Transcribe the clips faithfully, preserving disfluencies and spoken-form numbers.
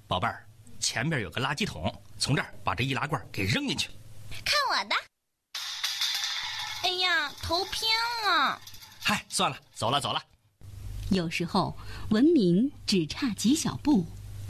宝贝儿，前面有个垃圾桶，从这儿把这易拉罐给扔进去。 看我的！哎呀，头偏了。 嗨，算了，走了走了。 有时候文明只差几小步。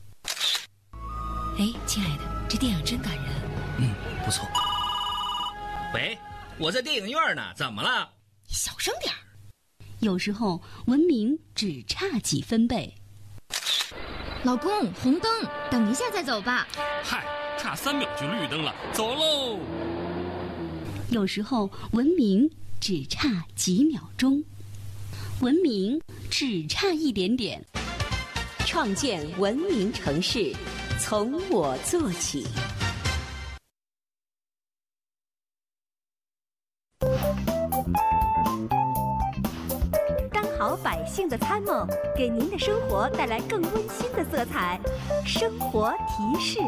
哎，亲爱的，这电影真感人。 嗯，不错。喂，我在电影院呢，怎么了？ 你小声点儿。 有时候文明只差几分贝。 老公，红灯，等一下再走吧。 嗨，差三秒就绿灯了，走喽。 有时候文明只差几秒钟，文明只差一点点。 创建文明城市，从我做起。 好百姓的参谋，给您的生活带来更温馨的色彩。生活提示。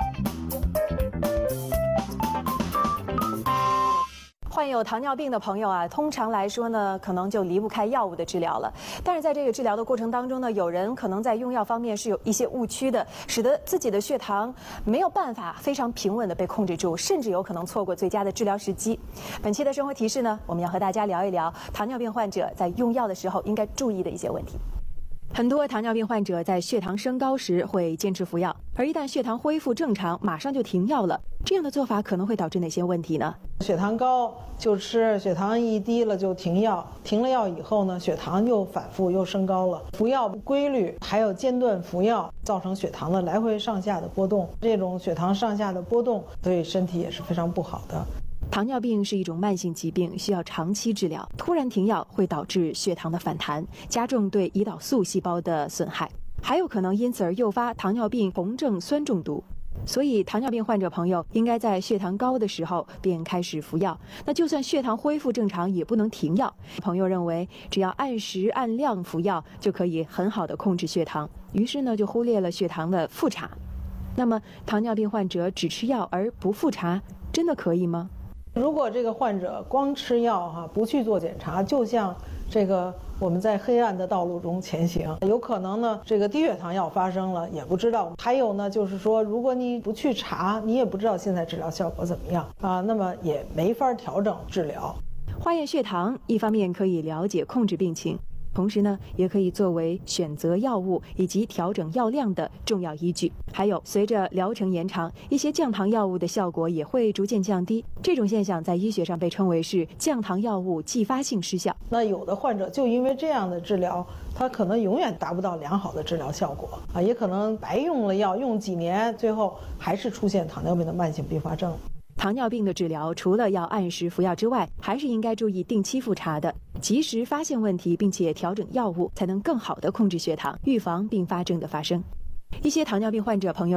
患有糖尿病的朋友啊，通常来说呢，可能就离不开药物的治疗了。但是在这个治疗的过程当中呢，有人可能在用药方面是有一些误区的，使得自己的血糖没有办法非常平稳的被控制住，甚至有可能错过最佳的治疗时机。本期的生活提示呢，我们要和大家聊一聊糖尿病患者在用药的时候应该注意的一些问题。很多糖尿病患者在血糖升高时会坚持服药，而一旦血糖恢复正常，马上就停药了。这样的做法可能会导致哪些问题呢？ 血糖高就吃，血糖一低了就停药，停了药以后呢，血糖又反复又升高了。服药不规律，还有间断服药，造成血糖的来回上下的波动。这种血糖上下的波动对身体也是非常不好的。 糖尿病是一种慢性疾病，需要长期治疗。突然停药会导致血糖的反弹，加重对胰岛素细胞的损害，还有可能因此而诱发糖尿病酮症酸中毒。所以糖尿病患者朋友应该在血糖高的时候便开始服药。那就算血糖恢复正常，也不能停药。朋友认为只要按时按量服药就可以很好的控制血糖，于是呢就忽略了血糖的复查。那么糖尿病患者只吃药而不复查，真的可以吗？ 如果这个患者光吃药哈，不去做检查，就像这个我们在黑暗的道路中前行，有可能呢这个低血糖药发生了也不知道。还有呢就是说，如果你不去查，你也不知道现在治疗效果怎么样啊，那么也没法调整治疗。 化验血糖一方面可以了解控制病情，同时呢也可以作为选择药物以及调整药量的重要依据。还有随着疗程延长，一些降糖药物的效果也会逐渐降低，这种现象在医学上被称为是降糖药物继发性失效。 那有的患者就因为这样的治疗，他可能永远达不到良好的治疗效果啊，也可能白用了药用几年，最后还是出现糖尿病的慢性并发症。 糖尿病的治疗除了要按时服药之外，还是应该注意定期复查的，及时发现问题并且调整药物，才能更好的控制血糖，预防并发症的发生。一些糖尿病患者朋友